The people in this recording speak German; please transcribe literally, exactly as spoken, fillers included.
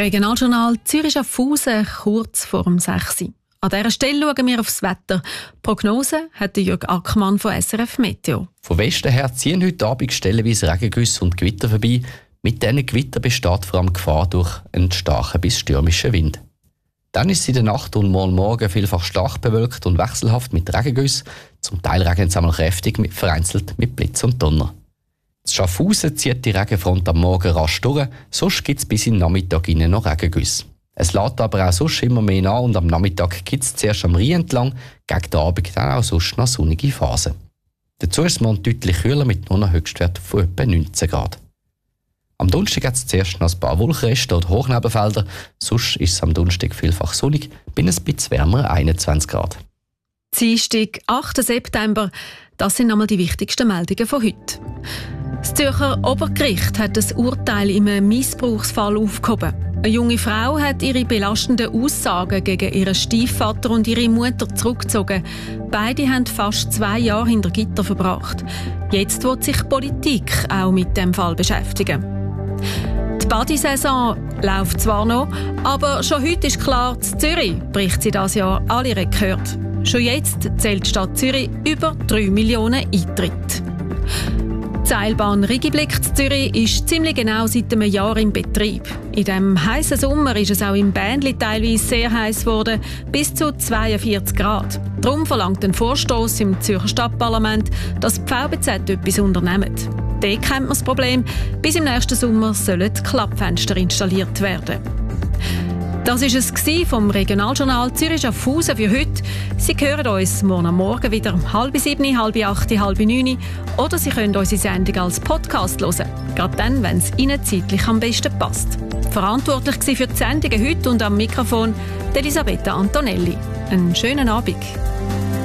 Regionaljournal Zürich-Schaffhausen, kurz vor dem sechs Uhr. An dieser Stelle schauen wir aufs Wetter. Prognose hat Jürg Ackermann von S R F Meteo. Von Westen her ziehen heute Abend stellenweise Regengüsse und Gewitter vorbei. Mit diesen Gewitter besteht vor allem Gefahr durch einen starken bis stürmischen Wind. Dann ist es in der Nacht und morgen Morgen vielfach stark bewölkt und wechselhaft mit Regengüssen. Zum Teil regnet es einmal kräftig, mit, vereinzelt mit Blitz und Donner. In Schaffhausen zieht die Regenfront am Morgen rasch durch, sonst gibt es bis in den Nachmittag hinein noch Regengüsse. Es lässt aber auch sonst immer mehr nach und am Nachmittag gibt es zuerst am Rhein entlang, gegen den Abend dann auch sonst noch sonnige Phasen. Dazu ist es morgen deutlich kühler mit nur einem Höchstwert von etwa neunzehn Grad. Am Donnerstag hat es zuerst noch ein paar Wolkenreste oder Hochnebelfelder, sonst ist es am Donnerstag vielfach sonnig, bei ein bisschen wärmer einundzwanzig Grad. Dienstag, achten September, das sind einmal die wichtigsten Meldungen von heute. Das Zürcher Obergericht hat das Urteil in einem Missbrauchsfall aufgehoben. Eine junge Frau hat ihre belastenden Aussagen gegen ihren Stiefvater und ihre Mutter zurückgezogen. Beide haben fast zwei Jahre hinter Gitter verbracht. Jetzt wird sich die Politik auch mit dem Fall beschäftigen. Die Badesaison läuft zwar noch, aber schon heute ist klar, in Zürich bricht sie dieses Jahr alle Rekorde. Schon jetzt zählt die Stadt Zürich über drei Millionen Eintritte. Die Seilbahn Rigiblick in Zürich ist ziemlich genau seit einem Jahr in Betrieb. In diesem heißen Sommer ist es auch im Bändli teilweise sehr heiß geworden, bis zu zweiundvierzig Grad. Darum verlangt ein Vorstoss im Zürcher Stadtparlament, dass die V B Z etwas unternimmt. Dort kennt man das Problem. Bis im nächsten Sommer sollen die Klappfenster installiert werden. Das war es vom Regionaljournal Zürich-Schaffhausen für heute. Sie hören uns morgen am Morgen wieder um halb sieben, halb acht, halb neun oder Sie können unsere Sendung als Podcast hören. Gerade dann, wenn es Ihnen zeitlich am besten passt. Verantwortlich für die Sendungen heute und am Mikrofon Elisabetta Antonelli. Einen schönen Abend.